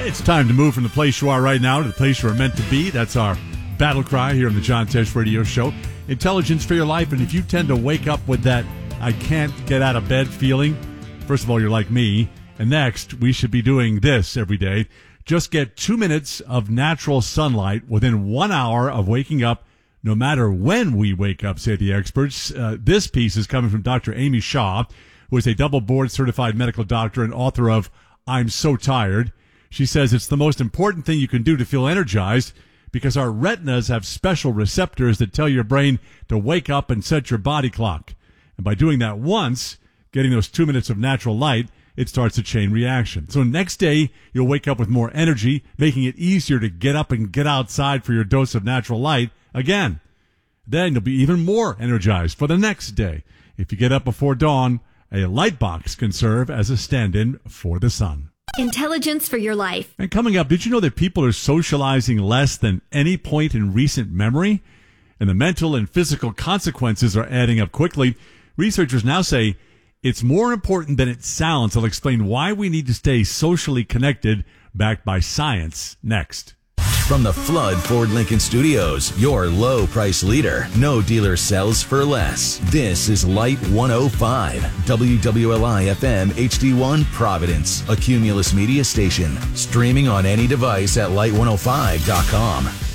It's time to move from the place you are right now to the place you are meant to be. That's our battle cry here on the John Tesh Radio Show. Intelligence for your life. And if you tend to wake up with that I can't get out of bed feeling, first of all, you're like me. And next, we should be doing this every day. Just get 2 minutes of natural sunlight within 1 hour of waking up, no matter when we wake up, say the experts. This piece is coming from Dr. Amy Shah, who is a double board certified medical doctor and author of I'm So Tired. She says it's the most important thing you can do to feel energized because our retinas have special receptors that tell your brain to wake up and set your body clock. And by doing that once, getting those 2 minutes of natural light, it starts a chain reaction. So next day, you'll wake up with more energy, making it easier to get up and get outside for your dose of natural light again. Then you'll be even more energized for the next day. If you get up before dawn, a light box can serve as a stand-in for the sun. Intelligence for your life. And coming up, did you know that people are socializing less than any point in recent memory? And the mental and physical consequences are adding up quickly. Researchers now say it's more important than it sounds. I'll explain why we need to stay socially connected, backed by science, next. From the Flood Ford Lincoln Studios, your low price leader. No dealer sells for less. This is Light 105, WWLI FM HD1 Providence, a Cumulus Media station. Streaming on any device at light105.com.